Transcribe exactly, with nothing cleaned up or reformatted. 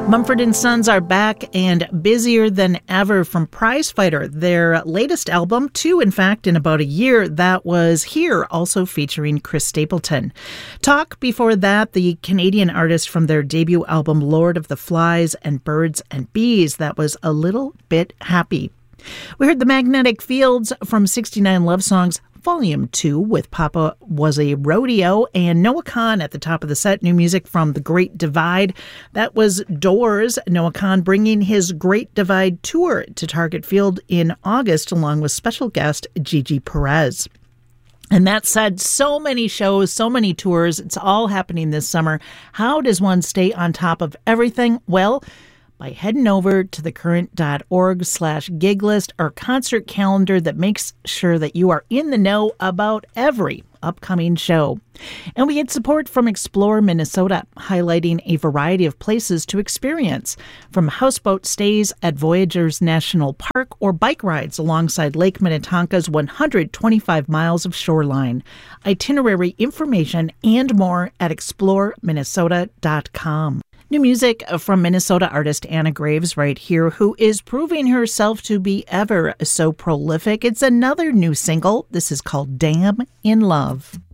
Mumford and Sons are back and busier than ever from Prizefighter, their latest album, two, in fact, in about a year, that was here, also featuring Chris Stapleton. Talk before that, the Canadian artist from their debut album, Lord of the Flies and Birds and Bees, that was A Little Bit Happy. We heard The Magnetic Fields from sixty-nine Love Songs, Volume two with Papa Was a Rodeo, and Noah Kahan at the top of the set. New music from The Great Divide. That was Doors. Noah Kahan bringing his Great Divide tour to Target Field in August along with special guest Gigi Perez. And that said, so many shows, so many tours. It's all happening this summer. How does one stay on top of everything? Well, by heading over to thecurrent.org slash gig list, our concert calendar that makes sure that you are in the know about every upcoming show. And we get support from Explore Minnesota, highlighting a variety of places to experience, from houseboat stays at Voyageurs National Park or bike rides alongside Lake Minnetonka's one hundred twenty-five miles of shoreline. Itinerary information and more at explore minnesota dot com. New music from Minnesota artist Anna Graves right here, who is proving herself to be ever so prolific. It's another new single. This is called Damn in Love.